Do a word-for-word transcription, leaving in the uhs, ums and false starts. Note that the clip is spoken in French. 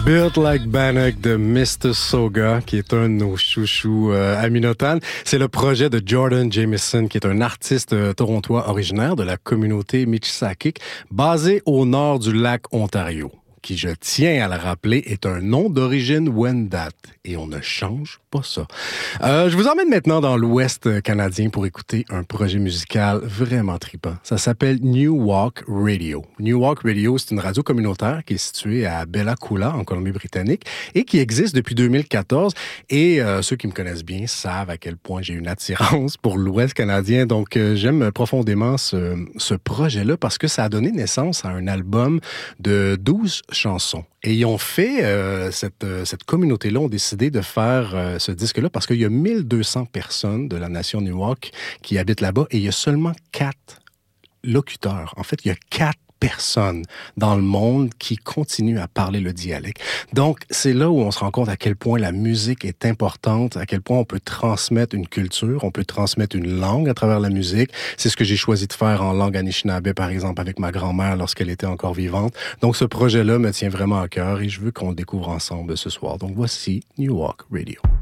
Built Like Bannock de mister Soga, qui est un de nos chouchous euh, à Minotan. C'est le projet de Jordan Jameson, qui est un artiste euh, torontois originaire de la communauté Michsakik, basé au nord du lac Ontario, qui, je tiens à le rappeler, est un nom d'origine Wendat. Et on ne change pas ça. Euh, je vous emmène maintenant dans l'Ouest canadien pour écouter un projet musical vraiment trippant. Ça s'appelle New Walk Radio. New Walk Radio, c'est une radio communautaire qui est située à Bella Coola, en Colombie-Britannique, et qui existe depuis deux mille quatorze. Et euh, ceux qui me connaissent bien savent à quel point j'ai une attirance pour l'Ouest canadien. Donc, euh, j'aime profondément ce, ce projet-là parce que ça a donné naissance à un album de douze chansons. Et ils ont fait, euh, cette, euh, cette communauté-là ont décidé de faire euh, ce disque-là parce qu'il y a mille deux cents personnes de la nation Newark qui habitent là-bas et il y a seulement quatre locuteurs. En fait, il y a quatre personnes dans le monde qui continuent à parler le dialecte. Donc, c'est là où on se rend compte à quel point la musique est importante, à quel point on peut transmettre une culture, on peut transmettre une langue à travers la musique. C'est ce que j'ai choisi de faire en langue Anishinaabe, par exemple, avec ma grand-mère lorsqu'elle était encore vivante. Donc, ce projet-là me tient vraiment à cœur et je veux qu'on le découvre ensemble ce soir. Donc, voici New Walk Radio.